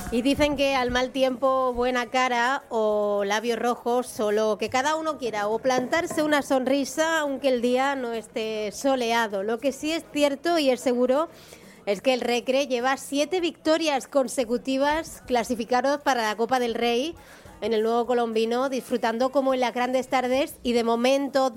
Y dicen que al mal tiempo buena cara o labios rojos, solo que cada uno quiera o plantarse una sonrisa aunque el día no esté soleado. Lo que sí es cierto y es seguro es que el Recre lleva 7 victorias consecutivas clasificados para la Copa del Rey en el nuevo colombino, disfrutando como en las grandes tardes y de momento,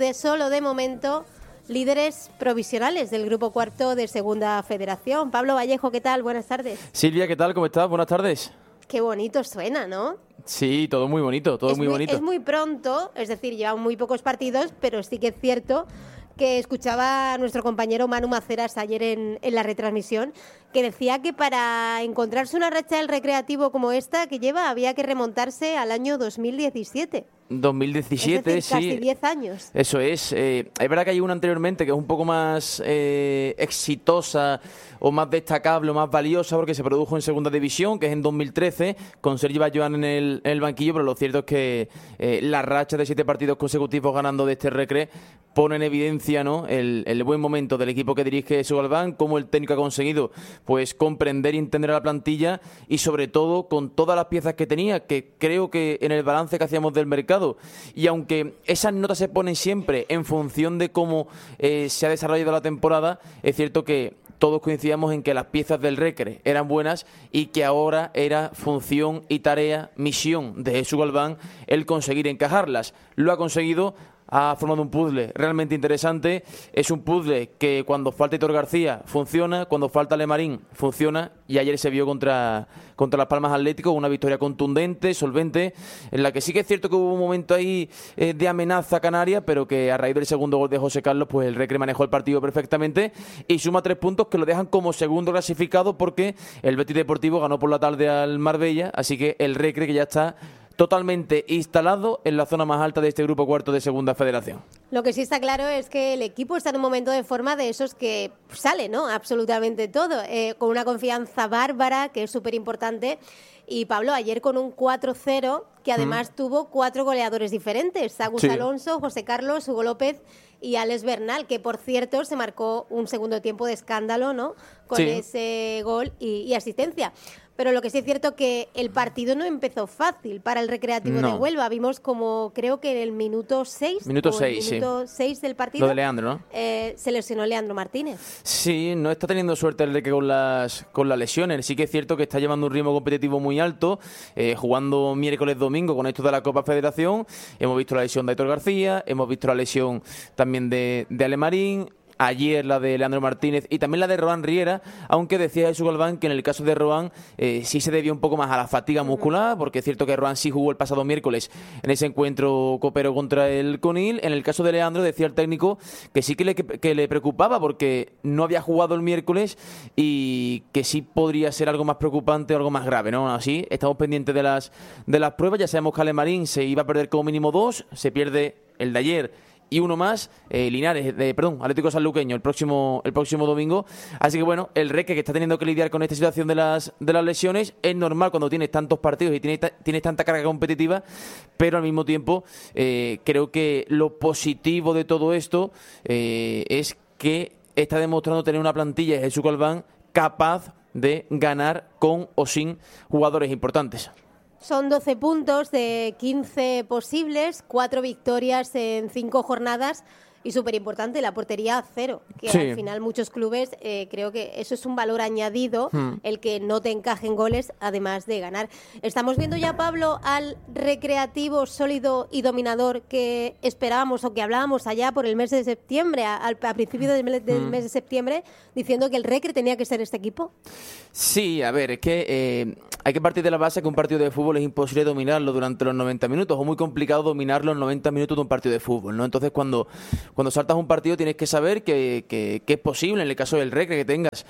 líderes provisionales del grupo cuarto de Segunda Federación. Pablo Vallejo, ¿qué tal? Buenas tardes. Silvia, ¿qué tal? ¿Cómo estás? Buenas tardes. Qué bonito suena, ¿no? Sí, todo muy bonito, bonito. Es muy pronto, es decir, llevan muy pocos partidos, pero sí que es cierto que escuchaba a nuestro compañero Manu Maceras ayer en la retransmisión, que decía que para encontrarse una racha del Recreativo como esta que lleva, había que remontarse al año 2017. 2017, es decir, sí. Casi 10 años. Eso es. Es verdad que hay una anteriormente que es un poco más exitosa o más destacable o más valiosa porque se produjo en Segunda División, que es en 2013, con Sergio Bayón en el banquillo, pero lo cierto es que la racha de 7 partidos consecutivos ganando de este Recre pone en evidencia, ¿no?, el buen momento del equipo que dirige Jesús Galván, cómo el técnico ha conseguido pues comprender y entender a la plantilla y sobre todo con todas las piezas que tenía, que creo que en el balance que hacíamos del mercado, y aunque esas notas se ponen siempre en función de cómo se ha desarrollado la temporada, es cierto que todos coincidíamos en que las piezas del Recre eran buenas y que ahora era función y tarea, misión de Jesús Galván el conseguir encajarlas. Lo ha conseguido. Ha formado un puzzle realmente interesante. Es un puzzle que cuando falta Hitor García funciona, cuando falta Lemarín funciona, y ayer se vio contra Las Palmas Atlético, una victoria contundente, solvente, en la que sí que es cierto que hubo un momento ahí de amenaza canaria, pero que a raíz del segundo gol de José Carlos, pues el Recre manejó el partido perfectamente y suma 3 puntos que lo dejan como segundo clasificado porque el Betis Deportivo ganó por la tarde al Marbella, así que el Recre que ya está totalmente instalado en la zona más alta de este grupo cuarto de Segunda Federación. Lo que sí está claro es que el equipo está en un momento de forma de esos que sale, ¿no?, absolutamente todo, con una confianza bárbara que es súper importante. Y Pablo, ayer con un 4-0, que además tuvo 4 goleadores diferentes: Agus Alonso, José Carlos, Hugo López y Alex Bernal, que por cierto se marcó un segundo tiempo de escándalo, ¿no?, con ese gol y asistencia. Pero lo que sí es cierto que el partido no empezó fácil para el Recreativo de Huelva. Vimos como, creo que en el minuto 6 del partido, lo de Leandro, ¿no?, se lesionó Leandro Martínez. Sí, no está teniendo suerte el Recre con las lesiones. Sí que es cierto que está llevando un ritmo competitivo muy alto, jugando miércoles, domingo con esto de la Copa Federación. Hemos visto la lesión de Hitor García, hemos visto la lesión también de Alemarín, ayer la de Leandro Martínez y también la de Rohan Riera, aunque decía Jesús Galván que en el caso de Rohan sí se debió un poco más a la fatiga muscular, porque es cierto que Rohan sí jugó el pasado miércoles en ese encuentro copero contra el Conil. En el caso de Leandro decía el técnico que sí que le preocupaba porque no había jugado el miércoles y que sí podría ser algo más preocupante o algo más grave, ¿no? Así estamos pendientes de las pruebas. Ya sabemos que Alemarín se iba a perder como mínimo 2, se pierde el de ayer y uno más, Atlético Sanluqueño el próximo domingo. Así que bueno, el Recre, que está teniendo que lidiar con esta situación de las lesiones, es normal cuando tienes tantos partidos y tienes tanta carga competitiva, pero al mismo tiempo creo que lo positivo de todo esto es que está demostrando tener una plantilla de Jesús Galván capaz de ganar con o sin jugadores importantes. Son 12 puntos de 15 posibles, 4 victorias en 5 jornadas y súper importante, la portería 0, que al final muchos clubes, creo que eso es un valor añadido, el que no te encajen goles, además de ganar. Estamos viendo ya, Pablo, al Recreativo sólido y dominador que esperábamos o que hablábamos allá por el mes de septiembre, a principios del mes de septiembre, diciendo que el Recre tenía que ser este equipo. Sí, a ver, es que hay que partir de la base que un partido de fútbol es imposible dominarlo durante los 90 minutos, o muy complicado dominar los 90 minutos de un partido de fútbol, ¿no? Entonces, cuando saltas un partido tienes que saber que es posible, en el caso del Recre, que tengas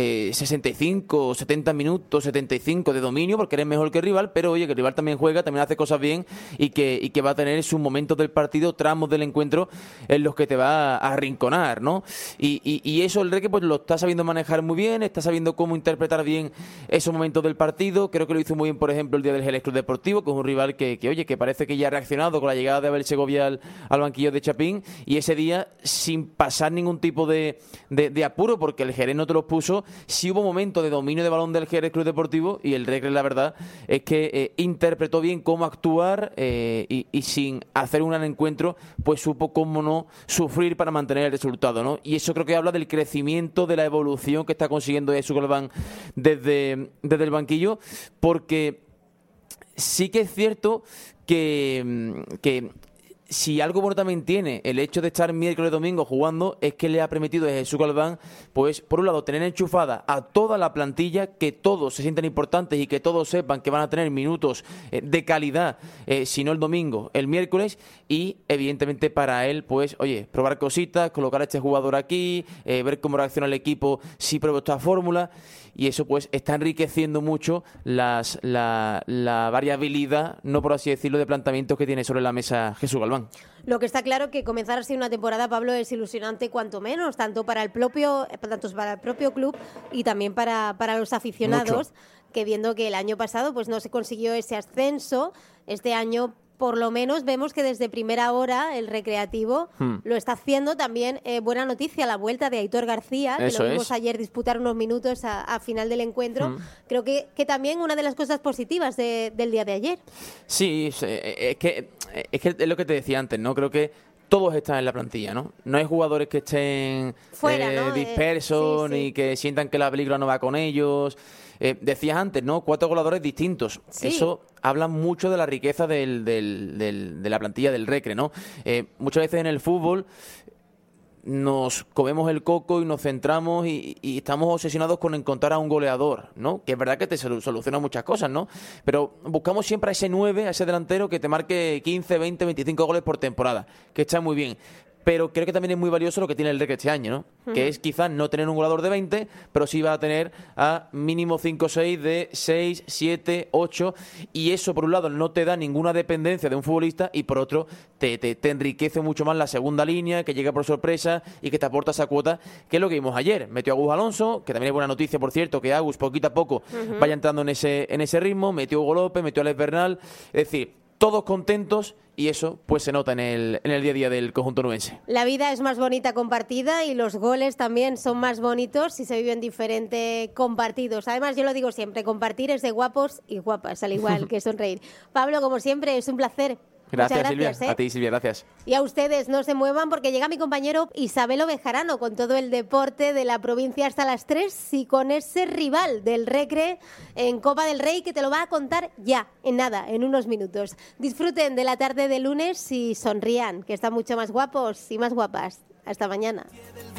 65, 70 minutos, 75 de dominio, porque eres mejor que el rival, pero oye, que el rival también juega, también hace cosas bien y que va a tener sus momentos del partido, tramos del encuentro en los que te va a arrinconar, ¿no? Y eso el Recre pues lo está sabiendo manejar muy bien, está sabiendo cómo interpretar bien esos momentos del partido. partido. Creo que lo hizo muy bien, por ejemplo, el día del Jerez Club Deportivo, que es un rival que parece que ya ha reaccionado con la llegada de Abel Segovia al banquillo de Chapín, y ese día sin pasar ningún tipo de apuro, porque el Jerez no te los puso. Sí hubo momentos de dominio de balón del Jerez Club Deportivo, y el Recre, la verdad, es que interpretó bien cómo actuar, y sin hacer un gran encuentro, pues supo cómo no sufrir para mantener el resultado, ¿no? Y eso creo que habla del crecimiento, de la evolución que está consiguiendo Jesús Galván desde el banquillo, porque sí que es cierto que si algo bueno también tiene el hecho de estar miércoles y domingo jugando, es que le ha permitido a Jesús Galván, pues por un lado, tener enchufada a toda la plantilla, que todos se sientan importantes y que todos sepan que van a tener minutos de calidad, si no el domingo, el miércoles, y evidentemente para él, pues oye, probar cositas, colocar a este jugador aquí, ver cómo reacciona el equipo si prueba esta fórmula, y eso pues está enriqueciendo mucho la variabilidad, no por así decirlo, de planteamientos que tiene sobre la mesa Jesús Galván. Lo que está claro que comenzar así una temporada, Pablo, es ilusionante cuanto menos, tanto para el propio club y también para los aficionados, que viendo que el año pasado pues no se consiguió ese ascenso, este año por lo menos vemos que desde primera hora el Recreativo lo está haciendo. También buena noticia, la vuelta de Aitor García, que lo vimos ayer disputar unos minutos a final del encuentro. Creo que también una de las cosas positivas del día de ayer. Sí, es que es lo que te decía antes, ¿no? Creo que todos están en la plantilla, ¿no? No hay jugadores que estén fuera, ¿no? Dispersos, sí. Ni que sientan que la película no va con ellos. Decías antes, ¿no? 4 goleadores distintos. Sí. Eso habla mucho de la riqueza de la plantilla del Recre, ¿no? Muchas veces en el fútbol nos comemos el coco y nos centramos y estamos obsesionados con encontrar a un goleador, ¿no? Que es verdad que te soluciona muchas cosas, ¿no? Pero buscamos siempre a ese 9, a ese delantero que te marque 15, 20, 25 goles por temporada, que está muy bien. Pero creo que también es muy valioso lo que tiene el Recre este año, ¿no? Que es quizás no tener un goleador de 20, pero sí va a tener a mínimo 5 o 6 de 6, 7, 8, y eso por un lado no te da ninguna dependencia de un futbolista, y por otro te enriquece mucho más la segunda línea, que llega por sorpresa y que te aporta esa cuota, que es lo que vimos ayer. Metió a Agus Alonso, que también es buena noticia, por cierto, que Agus poquito a poco vaya entrando en ese ritmo. Metió a Hugo López, metió a Alex Bernal, es decir, todos contentos, y eso pues se nota en el día a día del conjunto nubense. La vida es más bonita compartida, y los goles también son más bonitos si se viven diferentes compartidos. Además, yo lo digo siempre, compartir es de guapos y guapas, al igual que sonreír. Pablo, como siempre, es un placer. Gracias, Silvia. A ti, Silvia, gracias. Y a ustedes, no se muevan, porque llega mi compañero Isabel Bejarano con todo el deporte de la provincia hasta las 3, y con ese rival del Recre en Copa del Rey, que te lo va a contar ya, en nada, en unos minutos. Disfruten de la tarde de lunes y sonrían, que están mucho más guapos y más guapas. Hasta mañana.